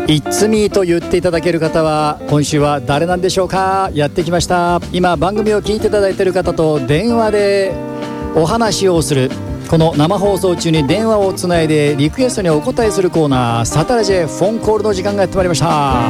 It's me と言っていただける方は今週は誰なんでしょうか。やってきました。今番組を聞いていただいている方と電話でお話をする、この生放送中に電話をつないでリクエストにお答えするコーナー、サタラジェフォンコールの時間がやってまいりました。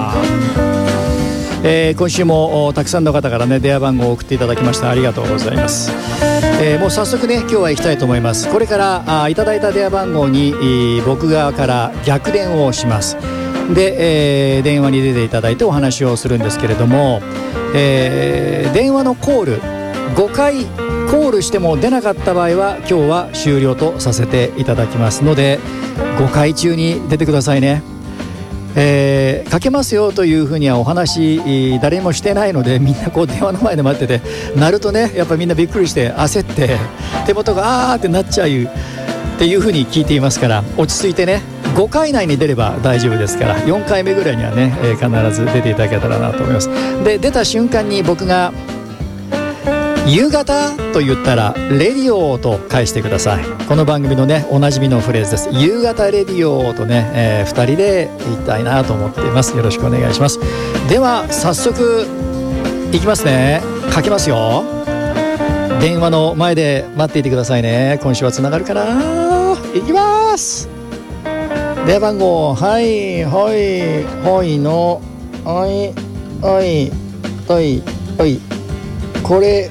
今週もたくさんの方からね電話番号を送っていただきました。ありがとうございます。もう早速ね今日は行きたいと思います。これからいただいた電話番号に僕側から逆電話をします。で、電話に出ていただいてお話をするんですけれども、電話のコール5回コールしても出なかった場合は今日は終了とさせていただきますので、5回中に出てくださいね。かけますよというふうにはお話誰もしてないので、みんなこう電話の前で待ってて、鳴るとねやっぱりみんなびっくりして焦って手元があーってなっちゃうっていうふうに聞いていますから、落ち着いてね5回以内に出れば大丈夫ですから、4回目ぐらいにはね、必ず出ていただけたらなと思います。で出た瞬間に僕が夕方と言ったらレディオと返してください。この番組のねおなじみのフレーズです。夕方レディオとね、2人で言いたいなと思っています。よろしくお願いします。では早速いきますね。かけますよ。電話の前で待っていてくださいね。今週はつながるかな。いきます。電話番号はいはいはいのはいはいはいはいこれ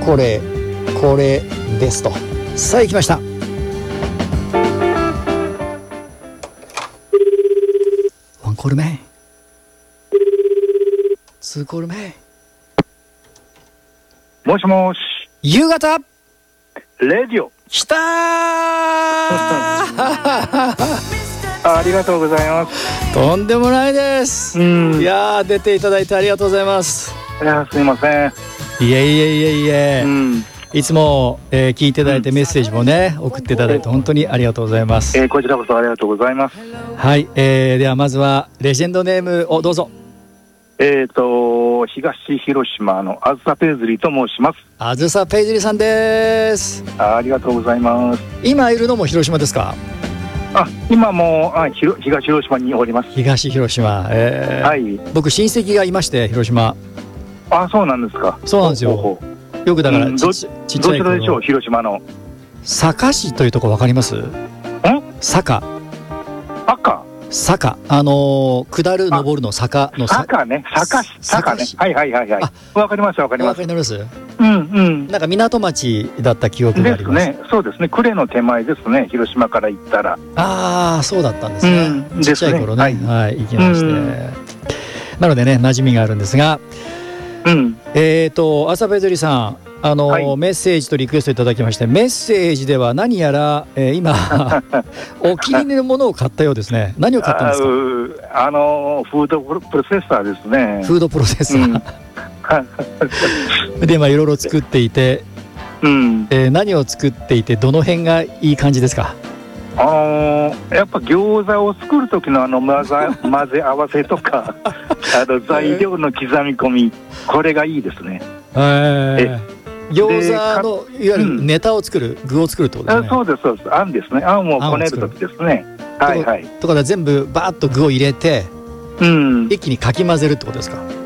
ですと。さあ行きました。ワンコール目、ツーコール目。 もしもし。 夕方レディオ。 来たーありがとうございます。 とんでもないです。いや出ていただいてありがとうございます。 いやすいません。 いえ、いつも、聞いていただいてメッセージもね送っていただいて本当にありがとうございます。 こちらこそありがとうございます。 はい、ではまずはレジェンドネームをどうぞ。 東広島のあずさペイズリーと申します。 あずさペイズリーさんです。 ありがとうございます。 今いるのも広島ですか。 今も東広島におります。 東広島、はい、僕親戚がいまして広島。そうなんですか。そうなんですよ。よくだからちっちゃい頃。どちらでしょう。広島の坂市というところわかります？坂下る上るの坂の坂ね。坂ね。はいわかりますわかります。 なんか港町だった記憶がありますね。そうですね。呉の手前ですね。広島から行ったら。 そうだったんですね。ちっちゃい頃ね、はい、行きまして、なのでね馴染みがあるんですが、朝ペズリさんメッセージとリクエストいただきまして、メッセージでは何やら、今お気に入りのものを買ったようですね。何を買ったんですか？ フードプロセッサーですね。 フードプロセッサー、でいろいろ作っていて、何を作っていてどの辺がいい感じですか？ やっぱ餃子を作る時の混ぜ合わせとか材料の刻み込み、これがいいですね。 餃子のいわゆるネタを作る、具を作るってことですね。 そうですあんですね。あんをこねる時ですね。とかで全部バーッと具を入れて、一気にかき混ぜるってことですか？